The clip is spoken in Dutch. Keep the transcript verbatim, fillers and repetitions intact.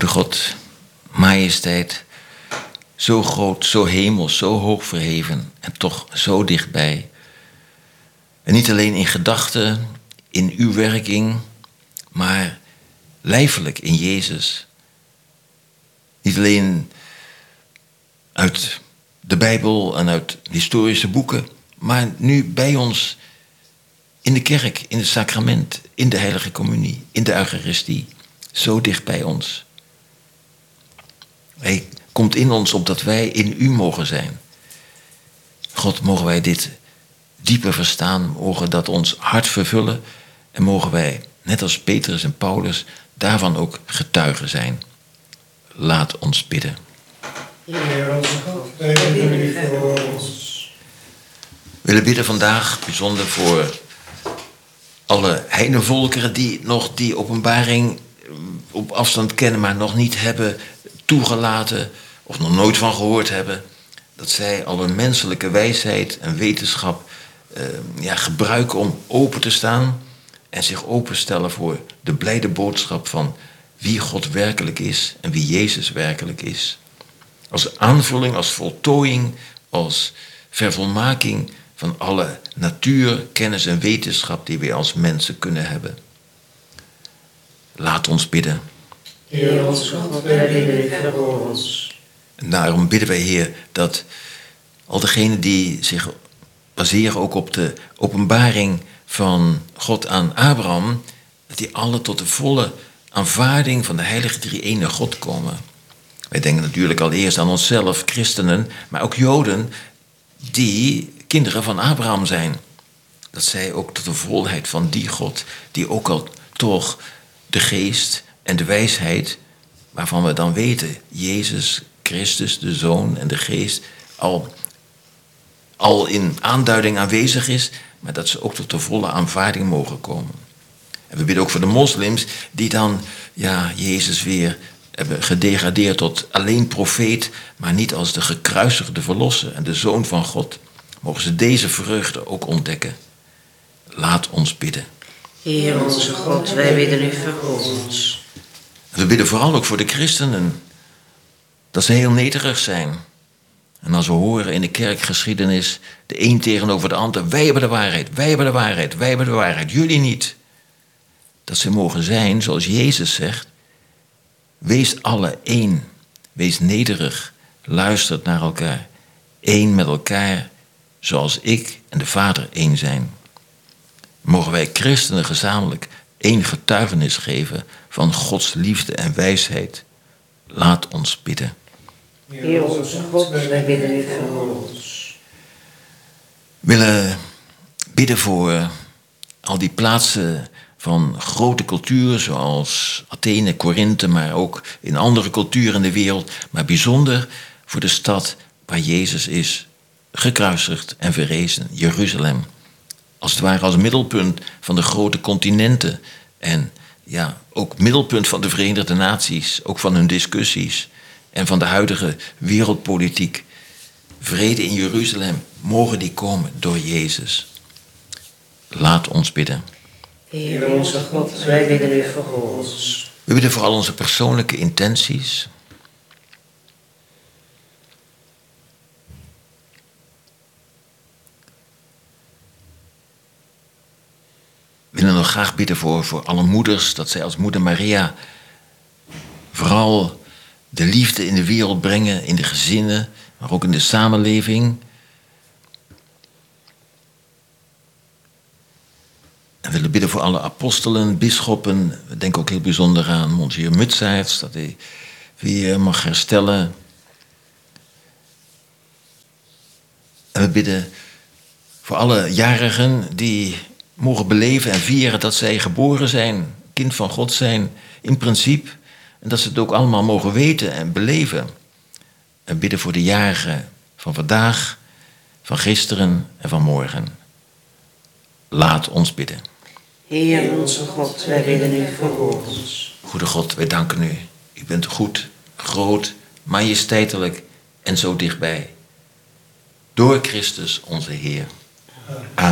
Goede God, majesteit, zo groot, zo hemels, zo hoog verheven en toch zo dichtbij. En niet alleen in gedachten, in uw werking, maar lijfelijk in Jezus. Niet alleen uit de Bijbel en uit historische boeken, maar nu bij ons in de kerk, in het sacrament, in de heilige communie, in de Eucharistie. Zo dicht bij ons. Hij komt in ons opdat wij in u mogen zijn. God, mogen wij dit dieper verstaan, mogen dat ons hart vervullen en mogen wij, net als Petrus en Paulus, daarvan ook getuigen zijn. Laat ons bidden. Heer onze God, wij bidden u voor ons. We willen bidden vandaag bijzonder voor alle heidenvolkeren die nog die openbaring op afstand kennen, maar nog niet hebben toegelaten of nog nooit van gehoord hebben. Dat zij alle menselijke wijsheid en wetenschap eh, ja, gebruiken om open te staan en zich openstellen voor de blijde boodschap van wie God werkelijk is en wie Jezus werkelijk is. Als aanvulling, als voltooiing, als vervolmaking van alle natuur, kennis en wetenschap die wij als mensen kunnen hebben. Laat ons bidden. Heer onze God, wij bidden u voor ons. En daarom bidden wij, Heer, dat al degenen die zich baseren ook op de openbaring van God aan Abraham, dat die alle tot de volle aanvaarding van de heilige drie-ene God komen. Wij denken natuurlijk al eerst aan onszelf, christenen, maar ook Joden die kinderen van Abraham zijn. Dat zij ook tot de volheid van die God, die ook al toch de geest en de wijsheid, waarvan we dan weten, Jezus Christus, de Zoon en de Geest, al, al in aanduiding aanwezig is, maar dat ze ook tot de volle aanvaarding mogen komen. En we bidden ook voor de moslims, die dan ja, Jezus weer hebben gedegradeerd tot alleen profeet, maar niet als de gekruisigde verlosser en de Zoon van God. Mogen ze deze vreugde ook ontdekken. Laat ons bidden. Heer onze God, wij bidden u voor ons. We bidden vooral ook voor de christenen, dat ze heel nederig zijn. En als we horen in de kerkgeschiedenis, de een tegenover de ander, wij hebben de waarheid, wij hebben de waarheid, wij hebben de waarheid, jullie niet. Dat ze mogen zijn, zoals Jezus zegt, wees alle één, wees nederig, luistert naar elkaar, één met elkaar, zoals ik en de Vader één zijn. Mogen wij christenen gezamenlijk één getuigenis geven van Gods liefde en wijsheid. Laat ons bidden. Heer onze God, wij bidden u voor ons. We willen bidden voor al die plaatsen van grote cultuur, zoals Athene, Korinthe, maar ook in andere culturen in de wereld, maar bijzonder voor de stad waar Jezus is gekruisigd en verrezen, Jeruzalem. Als het ware als middelpunt van de grote continenten en ja, ook middelpunt van de Verenigde Naties, ook van hun discussies en van de huidige wereldpolitiek. Vrede in Jeruzalem, mogen die komen door Jezus. Laat ons bidden. Heer onze God, wij bidden u voor ons. We bidden voor al onze persoonlijke intenties. We willen nog graag bidden voor, voor alle moeders, dat zij als moeder Maria vooral de liefde in de wereld brengen, in de gezinnen, maar ook in de samenleving. En we willen bidden voor alle apostelen, bisschoppen. We denken ook heel bijzonder aan Monsieur Mutsaerts, dat hij weer mag herstellen. En we bidden voor alle jarigen die mogen beleven en vieren dat zij geboren zijn, kind van God zijn, in principe. En dat ze het ook allemaal mogen weten en beleven. En bidden voor de jarigen van vandaag, van gisteren en van morgen. Laat ons bidden. Heer onze God, wij bidden u voor ons. Goede God, wij danken u. U bent goed, groot, majesteitelijk en zo dichtbij. Door Christus onze Heer. Amen.